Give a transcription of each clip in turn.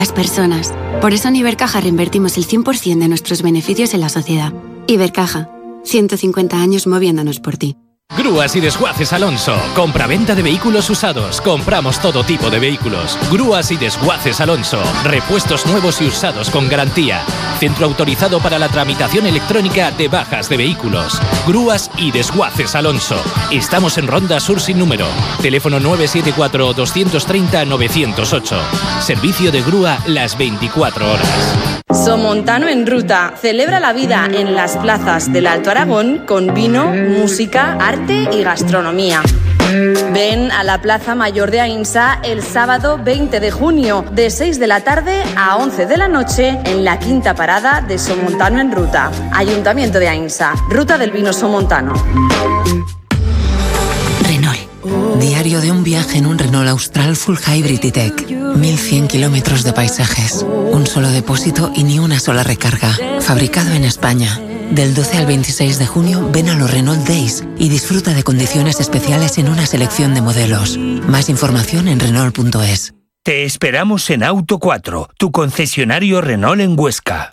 Las personas. Por eso en Ibercaja reinvertimos el 100% de nuestros beneficios en la sociedad. Ibercaja, 150 años moviéndonos por ti. Grúas y Desguaces Alonso. Compra-venta de vehículos usados. Compramos todo tipo de vehículos. Grúas y Desguaces Alonso. Repuestos nuevos y usados con garantía. Centro autorizado para la tramitación electrónica de bajas de vehículos. Grúas y Desguaces Alonso. Estamos en Ronda Sur sin número. Teléfono 974-230-908. Servicio de grúa las 24 horas. Somontano en Ruta celebra la vida en las plazas del Alto Aragón con vino, música, arte y gastronomía. Ven a la Plaza Mayor de Ainsa el sábado 20 de junio de 6 de la tarde a 11 de la noche en la quinta parada de Somontano en Ruta. Ayuntamiento de Ainsa, Ruta del Vino Somontano. Renault. Diario de un viaje en un Renault Austral Full Hybrid E-Tech. 1100 kilómetros de paisajes, un solo depósito y ni una sola recarga. Fabricado en España. Del 12 al 26 de junio ven a los Renault Days y disfruta de condiciones especiales en una selección de modelos. Más información en Renault.es. Te esperamos en Auto 4, tu concesionario Renault en Huesca.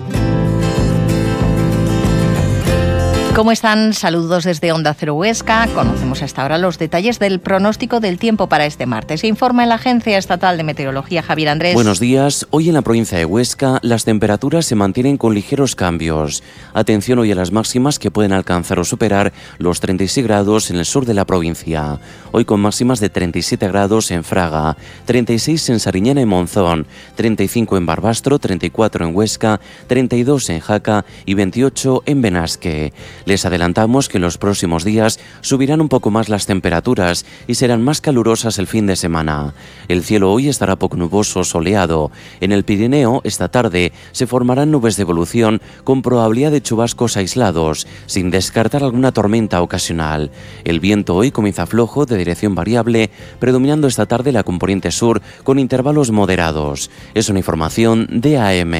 ¿Cómo están? Saludos desde Onda Cero Huesca. Conocemos hasta ahora los detalles del pronóstico del tiempo para este martes. Se informa en la Agencia Estatal de Meteorología. Javier Andrés. Buenos días. Hoy en la provincia de Huesca las temperaturas se mantienen con ligeros cambios. Atención hoy a las máximas que pueden alcanzar o superar los 36 grados en el sur de la provincia. Hoy con máximas de 37 grados en Fraga, 36 en Sariñana y Monzón, 35 en Barbastro, 34 en Huesca, 32 en Jaca y 28 en Benasque. Les adelantamos que en los próximos días subirán un poco más las temperaturas y serán más calurosas el fin de semana. El cielo hoy estará poco nuboso, soleado. En el Pirineo, esta tarde, se formarán nubes de evolución con probabilidad de chubascos aislados, sin descartar alguna tormenta ocasional. El viento hoy comienza flojo, de dirección variable, predominando esta tarde la componente sur con intervalos moderados. Es una información de AM.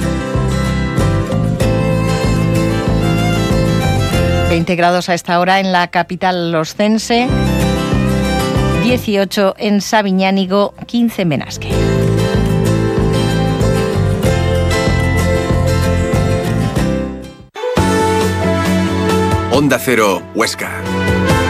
20 grados a esta hora en la capital oscense, 18 en Sabiñánigo, 15 en Benasque. Onda Cero, Huesca.